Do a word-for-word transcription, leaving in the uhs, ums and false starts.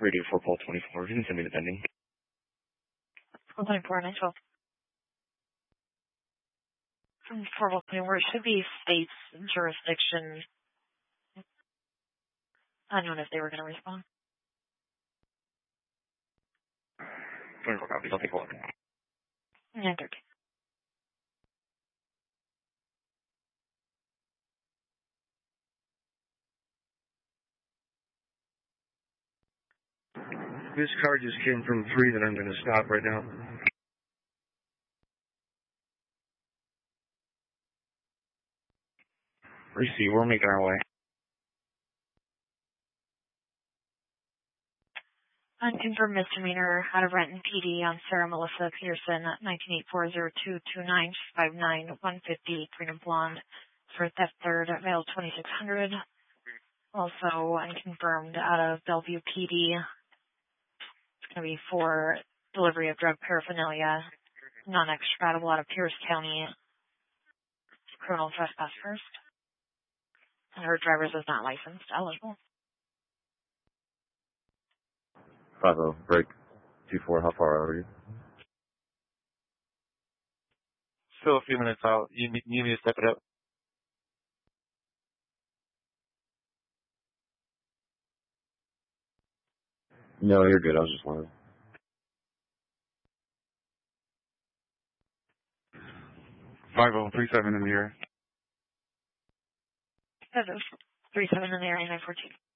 Radio four Pole twenty-four. You can send me the pending. Pole twenty-four, nine twelve. From four Pole twenty-four, it should be state's jurisdiction. Unknown if they were going to respond. twenty-four copies. I'll take a look. nine thirteen. This car just came from three that I'm going to stop right now. Receive, we're making our way. Unconfirmed misdemeanor out of Renton P D on Sarah Melissa Peterson, nineteen eighty-four oh two two nine five nine one fifty, green and blonde, for theft third, mail twenty-six hundred. Also unconfirmed out of Bellevue P D. It's going to be for delivery of drug paraphernalia, non-extraditable out of Pierce County, criminal trespass first. And her driver's is not licensed, eligible. five oh, break two four, how far are you? Still a few minutes out. You need, you need to step it up. No, you're good. I was just wondering. five oh, three seven in the air. five oh three seven in the area, nine fourteen.